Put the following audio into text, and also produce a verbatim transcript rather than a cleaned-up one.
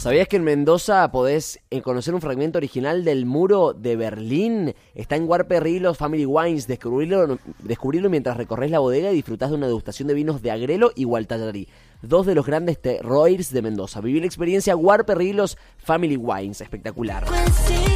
¿Sabías que en Mendoza podés eh, conocer un fragmento original del muro de Berlín? Está en Guarperrilos Family Wines. Descubrirlo, descubrirlo mientras recorres la bodega y disfrutás de una degustación de vinos de Agrelo y Gualtallarí, dos de los grandes terroirs de Mendoza. Viví la experiencia Guarperrilos Family Wines. Espectacular.